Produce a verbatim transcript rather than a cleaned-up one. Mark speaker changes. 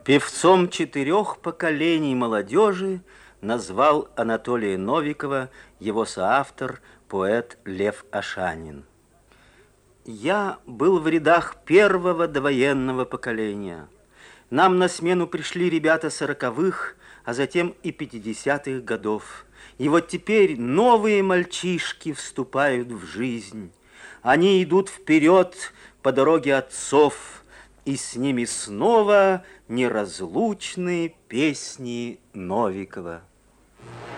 Speaker 1: Певцом четырех поколений молодежи назвал Анатолия Новикова его соавтор, поэт Лев Ашанин. Я был в рядах первого довоенного поколения. Нам на смену пришли ребята сороковых, а затем и пятидесятых годов. И вот теперь новые мальчишки вступают в жизнь. Они идут вперед по дороге отцов, и с ними снова неразлучные песни Новикова.